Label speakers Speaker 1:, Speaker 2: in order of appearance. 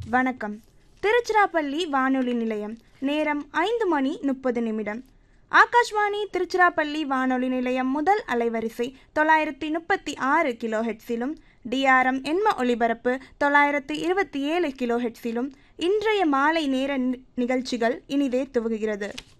Speaker 1: வணக்கம். திருச்சிராப்பள்ளி வானொலி நிலையம். நேரம் 5:30. ஆகாஷ்வாணி திருச்சிராப்பள்ளி வானொலி நிலையம் முதல் அலைவரிசை 936 கிலோஹெட்ஸிலும் DRM எண்ம ஒலிபரப்பு 927 கிலோஹெட்ஸிலும் இன்றைய மாலை நேர நிகழ்ச்சிகள் இனிதே துவங்குகிறது.